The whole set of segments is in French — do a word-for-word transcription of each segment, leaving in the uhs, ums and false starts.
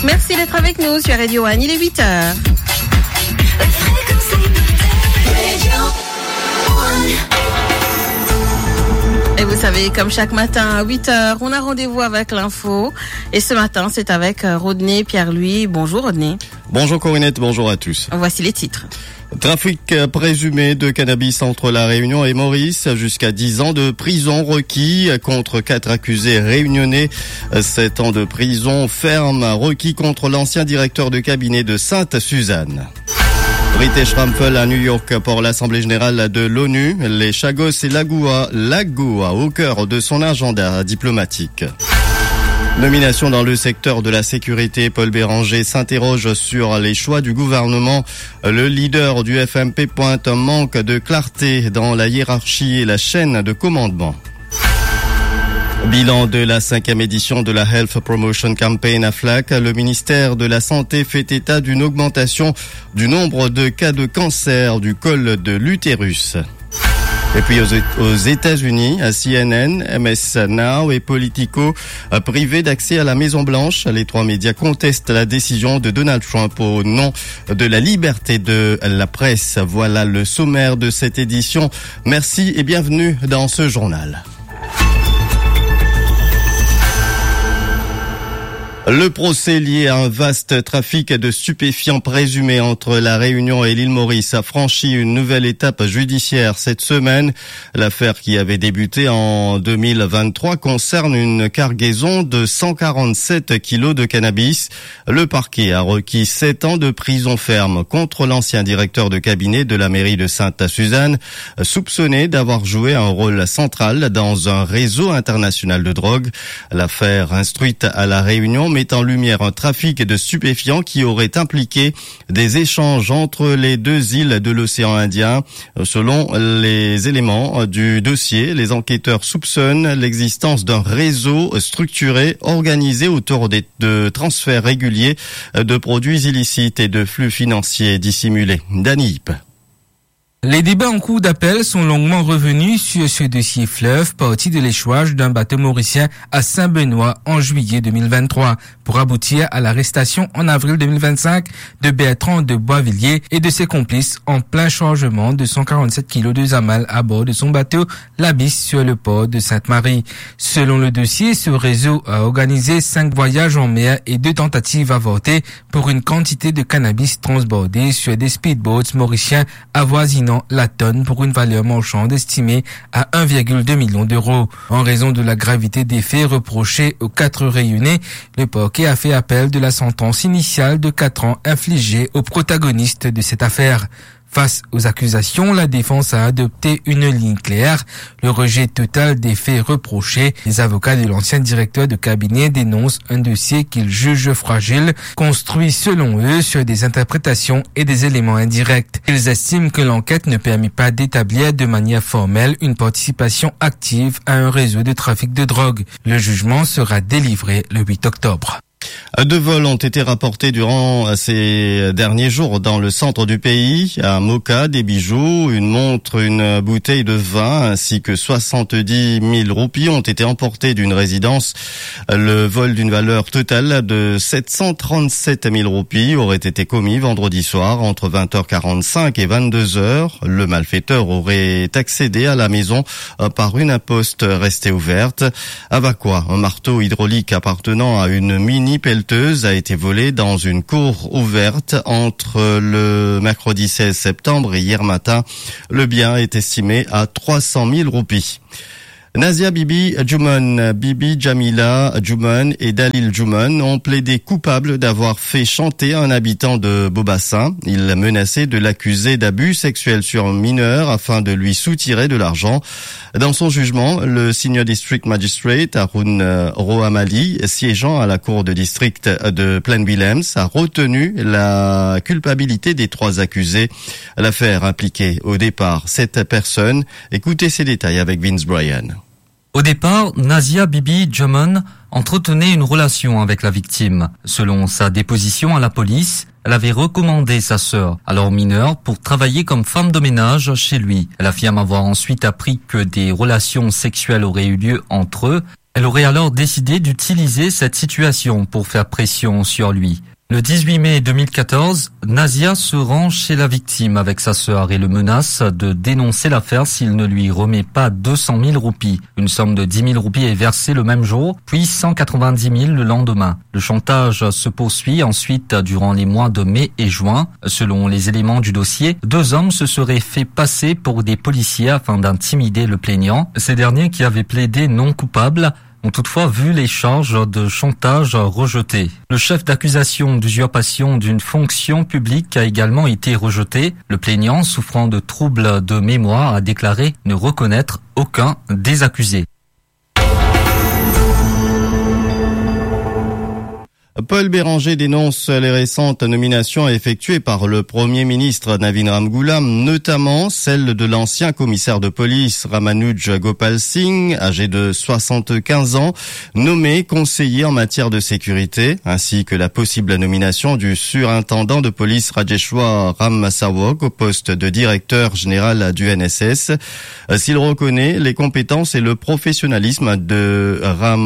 Merci d'être avec nous sur Radio One, il est huit heures. Et vous savez, comme chaque matin à huit heures, on a rendez-vous avec l'info. Et ce matin, c'est avec Rodney Pierre-Louis. Bonjour Rodney. Bonjour Corinette, bonjour à tous. Voici les titres. Trafic présumé de cannabis entre La Réunion et Maurice, jusqu'à dix ans de prison requis contre quatre accusés réunionnais. sept ans de prison ferme requis contre l'ancien directeur de cabinet de Sainte-Suzanne. British Raffle à New York pour l'Assemblée générale de l'ONU. Les Chagos et Lagoa, Lagoa au cœur de son agenda diplomatique. Nomination dans le secteur de la sécurité, Paul Béranger s'interroge sur les choix du gouvernement. Le leader du F M P pointe un manque de clarté dans la hiérarchie et la chaîne de commandement. Bilan de la cinquième édition de la Health Promotion Campaign à F L A C. Le ministère de la Santé fait état d'une augmentation du nombre de cas de cancer du col de l'utérus. Et puis aux États-Unis, à C N N, M S Now et Politico, privés d'accès à la Maison-Blanche, les trois médias contestent la décision de Donald Trump au nom de la liberté de la presse. Voilà le sommaire de cette édition. Merci et bienvenue dans ce journal. Le procès lié à un vaste trafic de stupéfiants présumé entre La Réunion et l'île Maurice a franchi une nouvelle étape judiciaire cette semaine. L'affaire qui avait débuté en deux mille vingt-trois concerne une cargaison de cent quarante-sept kilos de cannabis. Le parquet a requis sept ans de prison ferme contre l'ancien directeur de cabinet de la mairie de Sainte-Suzanne, soupçonné d'avoir joué un rôle central dans un réseau international de drogue. L'affaire instruite à La Réunion met en lumière un trafic de stupéfiants qui aurait impliqué des échanges entre les deux îles de l'océan Indien. Selon les éléments du dossier, les enquêteurs soupçonnent l'existence d'un réseau structuré organisé autour des, de transferts réguliers de produits illicites et de flux financiers dissimulés. Dany Hip. Les débats en cours d'appel sont longuement revenus sur ce dossier fleuve, parti de l'échouage d'un bateau mauricien à Saint-Benoît en juillet deux mille vingt-trois, pour aboutir à l'arrestation en avril deux mille vingt-cinq de Bertrand de Boisvilliers et de ses complices en plein chargement de cent quarante-sept kilos de Zamal à bord de son bateau l'Abyss sur le port de Sainte-Marie. Selon le dossier, ce réseau a organisé cinq voyages en mer et deux tentatives avortées pour une quantité de cannabis transbordé sur des speedboats mauriciens avoisinant la tonne pour une valeur marchande estimée à un virgule deux million d'euros. En raison de la gravité des faits reprochés aux quatre Réunionnais, le parquet a fait appel de la sentence initiale de quatre ans infligée aux protagonistes de cette affaire. Face aux accusations, la défense a adopté une ligne claire, le rejet total des faits reprochés. Les avocats de l'ancien directeur de cabinet dénoncent un dossier qu'ils jugent fragile, construit selon eux sur des interprétations et des éléments indirects. Ils estiment que l'enquête ne permet pas d'établir de manière formelle une participation active à un réseau de trafic de drogue. Le jugement sera délivré le huit octobre. Deux vols ont été rapportés durant ces derniers jours dans le centre du pays. À Moka, des bijoux, une montre, une bouteille de vin ainsi que soixante-dix mille roupies ont été emportés d'une résidence. Le vol d'une valeur totale de sept cent trente-sept mille roupies aurait été commis vendredi soir entre vingt heures quarante-cinq et vingt-deux heures. Le malfaiteur aurait accédé à la maison par une imposte restée ouverte. À Vakwa, un marteau hydraulique appartenant à une mini pelleteuse a été volée dans une cour ouverte entre le mercredi seize septembre et hier matin. Le bien est estimé à trois cent mille roupies. Nazia Bibi Juman, Bibi Jamila Juman et Dalil Juman ont plaidé coupables d'avoir fait chanter un habitant de Beaubassin. Ils menaçaient de l'accuser d'abus sexuels sur un mineur afin de lui soutirer de l'argent. Dans son jugement, le Senior District Magistrate Haroun Rohamali, siégeant à la cour de district de Plaine-Williams, a retenu la culpabilité des trois accusés. L'affaire impliquait au départ sept personnes. Écoutez ces détails avec Vince Bryan. Au départ, Nazia Bibi Juman entretenait une relation avec la victime. Selon sa déposition à la police, elle avait recommandé sa sœur, alors mineure, pour travailler comme femme de ménage chez lui. Elle affirme avoir ensuite appris que des relations sexuelles auraient eu lieu entre eux. Elle aurait alors décidé d'utiliser cette situation pour faire pression sur lui. Le dix-huit mai deux mille quatorze, Nazia se rend chez la victime avec sa sœur et le menace de dénoncer l'affaire s'il ne lui remet pas deux cent mille roupies. Une somme de dix mille roupies est versée le même jour, puis cent quatre-vingt-dix mille le lendemain. Le chantage se poursuit ensuite durant les mois de mai et juin. Selon les éléments du dossier, deux hommes se seraient fait passer pour des policiers afin d'intimider le plaignant. Ces derniers, qui avaient plaidé non coupable, ont toutefois vu les charges de chantage rejetées. Le chef d'accusation d'usurpation d'une fonction publique a également été rejeté. Le plaignant, souffrant de troubles de mémoire, a déclaré ne reconnaître aucun des accusés. Paul Béranger dénonce les récentes nominations effectuées par le Premier ministre Navin Ramgoolam, notamment celle de l'ancien commissaire de police Ramanuj Gopal Singh, âgé de soixante-quinze ans, nommé conseiller en matière de sécurité, ainsi que la possible nomination du surintendant de police Rajeshwar Ramasawak au poste de directeur général du N S S. S'il reconnaît les compétences et le professionnalisme de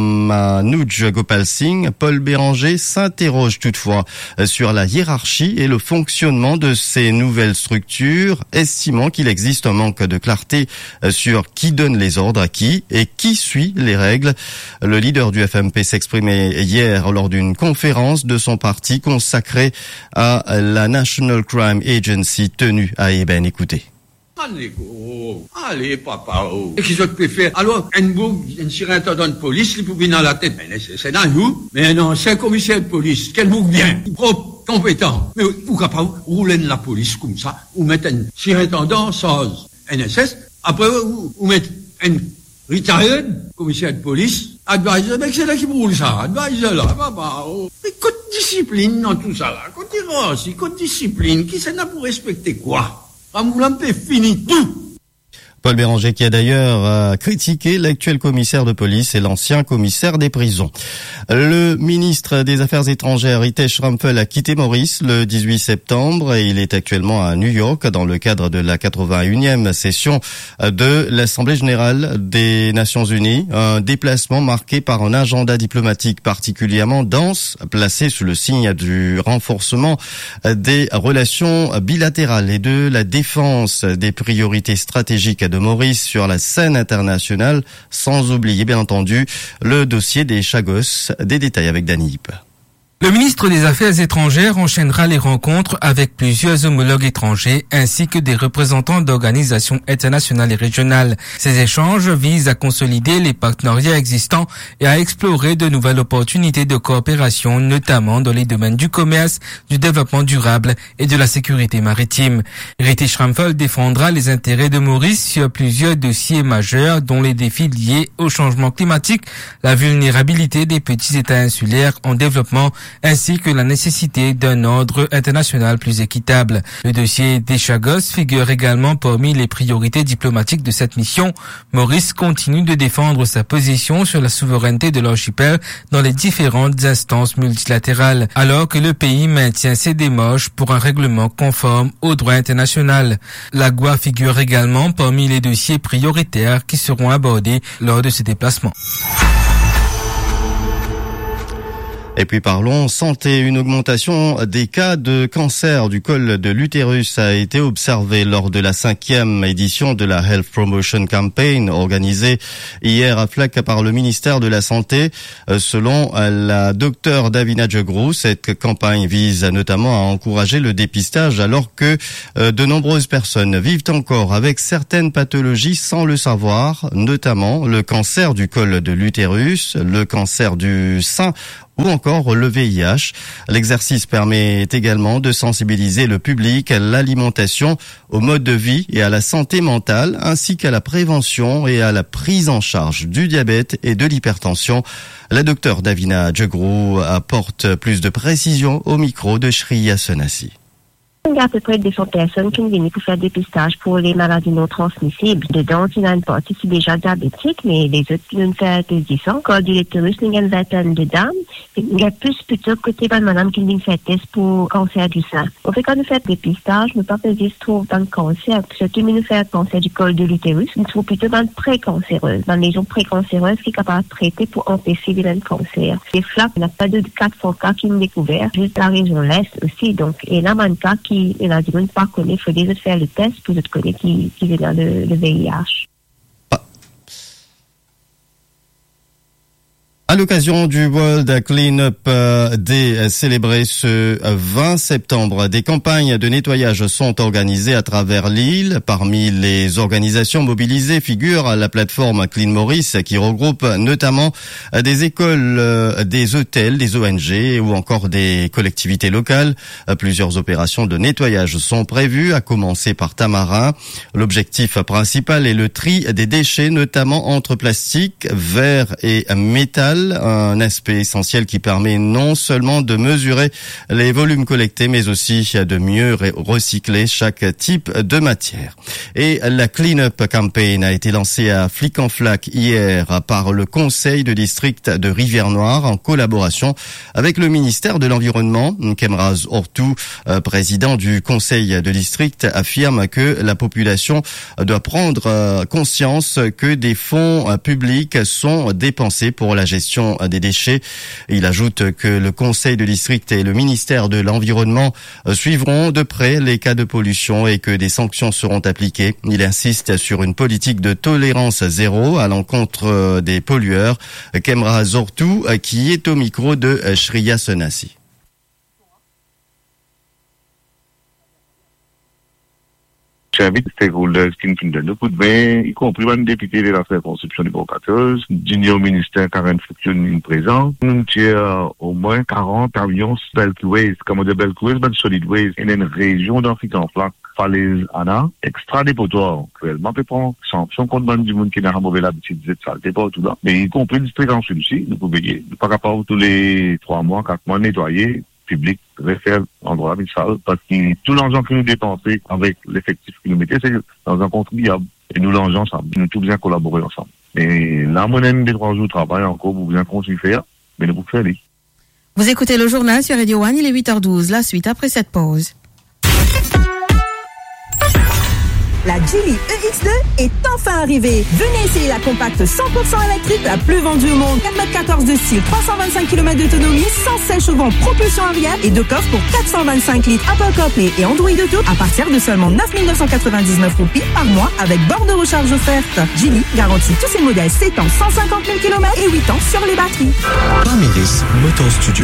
Ramanuj Gopal Singh, Paul Béranger s'interroge toutefois sur la hiérarchie et le fonctionnement de ces nouvelles structures, estimant qu'il existe un manque de clarté sur qui donne les ordres à qui et qui suit les règles. Le leader du F M P s'exprimait hier lors d'une conférence de son parti consacrée à la National Crime Agency tenue à Eben. Écoutez. Allez, oh, allez, papa, oh. Et qu'est-ce que tu préfères? Alors, un beau, un surintendant de police, il peut venir dans la tête. Mais c'est dans nous. Mais non, c'est un commissaire de police. Quel bouc bien. Propre, compétent. Mais pourquoi pas rouler de la police comme ça? Ou mettre un surintendant sans N S S. Après, ou, ou mettre un retired commissaire de police. Advisor, mais c'est là qui roule ça. Advisor, là, papa, oh. Mais côté discipline dans tout ça, là. Côté race, côté discipline, qui s'en a pour respecter quoi? Ramgoolam fait fini tout. Paul Béranger qui a d'ailleurs euh, critiqué l'actuel commissaire de police et l'ancien commissaire des prisons. Le ministre des Affaires étrangères Ritesh Ramphal a quitté Maurice le dix-huit septembre et il est actuellement à New York dans le cadre de la quatre-vingt-unième session de l'Assemblée générale des Nations Unies. Un déplacement marqué par un agenda diplomatique particulièrement dense, placé sous le signe du renforcement des relations bilatérales et de la défense des priorités stratégiques de Maurice sur la scène internationale, sans oublier bien entendu le dossier des Chagos. Des détails avec Dani Hip. Le ministre des Affaires étrangères enchaînera les rencontres avec plusieurs homologues étrangers ainsi que des représentants d'organisations internationales et régionales. Ces échanges visent à consolider les partenariats existants et à explorer de nouvelles opportunités de coopération, notamment dans les domaines du commerce, du développement durable et de la sécurité maritime. Ritesh Ramphal défendra les intérêts de Maurice sur plusieurs dossiers majeurs, dont les défis liés au changement climatique, la vulnérabilité des petits États insulaires en développement, ainsi que la nécessité d'un ordre international plus équitable. Le dossier des Chagos figure également parmi les priorités diplomatiques de cette mission. Maurice continue de défendre sa position sur la souveraineté de l'archipel dans les différentes instances multilatérales, alors que le pays maintient ses démarches pour un règlement conforme au droit international. L'Agua figure également parmi les dossiers prioritaires qui seront abordés lors de ces déplacements. Et puis parlons santé. Une augmentation des cas de cancer du col de l'utérus a été observée lors de la cinquième édition de la Health Promotion Campaign organisée hier à Flac par le ministère de la Santé. Selon la docteure Davina Djegrou, cette campagne vise notamment à encourager le dépistage alors que de nombreuses personnes vivent encore avec certaines pathologies sans le savoir, notamment le cancer du col de l'utérus, le cancer du sein ou encore le V I H. L'exercice permet également de sensibiliser le public à l'alimentation, au mode de vie et à la santé mentale, ainsi qu'à la prévention et à la prise en charge du diabète et de l'hypertension. La docteure Davina Djegrou apporte plus de précision au micro de Shriya Senassi. Il y a à peu près deux cents personnes qui viennent pour faire dépistage pour les maladies non transmissibles. Dedans, il y a une partie qui est déjà diabétique, mais les autres qui viennent faire de dix ans. Quand du l'utérus, il y a une vingtaine de dames. Il y a plus plutôt côté de madame qui viennent faire test pour cancer du sein. En fait, quand nous faisons dépistage, nous ne pouvons pas se trouve dans le cancer. Surtout, nous faisons cancer du col de l'utérus. Nous trouvons plutôt dans le pré-cancéreuse, dans les lésions pré-cancéreuses qui sont capables de traiter pour empêcher le cancer. Les flaques, il n'y a pas de quatre cents cas qui sont découverts, juste la région l'Est aussi. Donc, et là, il y a un cas qui il a dit qu'on ne pas connaître, il faut déjà faire le test pour être connaître qui, qui est dans le, le V I H. À l'occasion du World Clean-up Day célébré ce vingt septembre, des campagnes de nettoyage sont organisées à travers l'île. Parmi les organisations mobilisées figure la plateforme Clean Maurice qui regroupe notamment des écoles, des hôtels, des O N G ou encore des collectivités locales. Plusieurs opérations de nettoyage sont prévues, à commencer par Tamarin. L'objectif principal est le tri des déchets, notamment entre plastique, verre et métal. Un aspect essentiel qui permet non seulement de mesurer les volumes collectés, mais aussi de mieux recycler chaque type de matière. Et la Clean Up Campaign a été lancée à Flic-en-Flac hier par le conseil de district de Rivière-Noire en collaboration avec le ministère de l'Environnement. Kemraz Ortou, président du conseil de district, affirme que la population doit prendre conscience que des fonds publics sont dépensés pour la gestion des déchets. Il ajoute que le conseil de district et le ministère de l'Environnement suivront de près les cas de pollution et que des sanctions seront appliquées. Il insiste sur une politique de tolérance zéro à l'encontre des pollueurs. Kemra Zortou, qui est au micro de Shriya Senassi. J'invite les stakeholders qui nous donnent le coup de main, y compris les députés de la circonscription du Port-quatorze, du au ministère quarante fonctionne présent. Nous avons au moins quarante camions bulk waste, comme de bulk waste, mais solid waste, et une région d'Afrique-en-Flac, falaise Anna, extra dépotoir. Actuellement, on peut prendre sanction contre du monde qui n'a pas mauvais l'habitude de saleté pas tout là. Mais y compris le district en celui-ci, nous pouvons payer. Par rapport à tous les trois mois, quatre mois nettoyer, public, réfère endroit sale, parce que tout l'argent que nous dépensons avec l'effectif que nous mettons, c'est dans un contribuable. Et nous l'enjons ensemble. Nous tous bien collaborer ensemble. Et là, mon ami des trois jours de travail encore, vous bien continuer faire, mais nous pouvons faire. Vous écoutez le journal sur Radio One, il est huit heures douze. La suite après cette pause. La Geely E X deux est enfin arrivée. Venez essayer la compacte cent pour cent électrique la plus vendue au monde. quatre mètres quatorze de style, trois cent vingt-cinq kilomètres d'autonomie, cent seize chevaux en propulsion arrière et deux coffres pour quatre cent vingt-cinq litres Apple CarPlay et Android Auto à partir de seulement neuf mille neuf cent quatre-vingt-dix-neuf roupies par mois avec borne de recharge offerte. Geely garantit tous ses modèles sept ans, cent cinquante mille kilomètres et huit ans sur les batteries. Pamiris Motor Studio.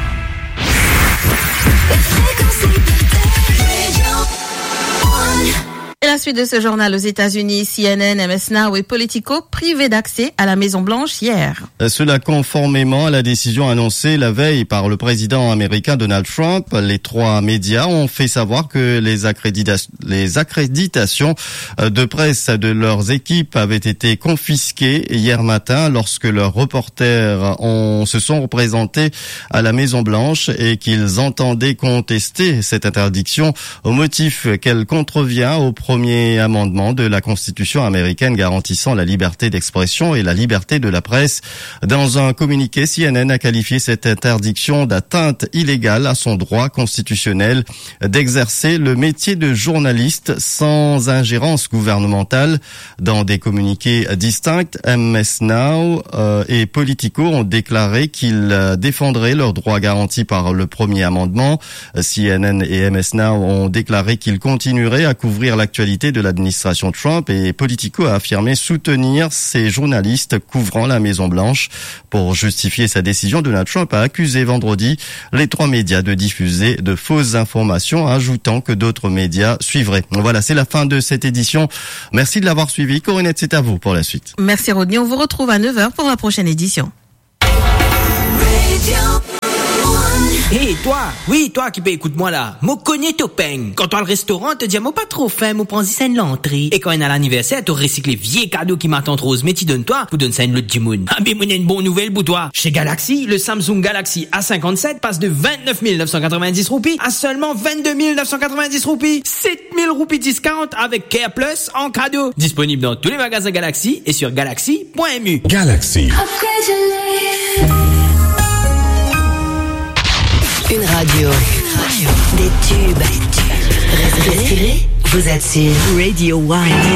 Et la suite de ce journal aux États-Unis, C N N, M S Now et Politico privés d'accès à la Maison-Blanche hier. Cela conformément à la décision annoncée la veille par le président américain Donald Trump. Les trois médias ont fait savoir que les, accrédita- les accréditations de presse de leurs équipes avaient été confisquées hier matin lorsque leurs reporters ont, se sont représentés à la Maison-Blanche et qu'ils entendaient contester cette interdiction au motif qu'elle contrevient au premier amendement de la Constitution américaine garantissant la liberté d'expression et la liberté de la presse. Dans un communiqué, C N N a qualifié cette interdiction d'atteinte illégale à son droit constitutionnel d'exercer le métier de journaliste sans ingérence gouvernementale. Dans des communiqués distincts, M S Now euh, et Politico ont déclaré qu'ils défendraient leurs droits garantis par le premier amendement. C N N et M S Now ont déclaré qu'ils continueraient à couvrir l'actualité de l'administration Trump et Politico a affirmé soutenir ces journalistes couvrant la Maison-Blanche. Pour justifier sa décision, Donald Trump a accusé vendredi les trois médias de diffuser de fausses informations, ajoutant que d'autres médias suivraient. Voilà, c'est la fin de cette édition. Merci de l'avoir suivi. Corinette, c'est à vous pour la suite. Merci Rodney, on vous retrouve à neuf heures pour la prochaine édition. Et Hé, toi, oui, toi qui peux écoute-moi là. Moi connais ton peigne. Quand toi le restaurant, te dis, moi pas trop faim, moi prends ça une l'entrée. Et quand on est à l'anniversaire, tu recycles les vieux cadeaux qui m'attendent rose, mais tu donnes toi, vous donne ça une l'autre du monde. Ah, mais mon une bonne nouvelle pour toi. Chez Galaxy, le Samsung Galaxy A cinquante-sept passe de vingt-neuf mille neuf cent quatre-vingt-dix roupies à seulement vingt-deux mille neuf cent quatre-vingt-dix roupies. sept mille roupies discount avec Care Plus en cadeau. Disponible dans tous les magasins Galaxy et sur galaxy point m u. Galaxy. Une radio. Des tubes. Respirez. Vous êtes sur Radio One.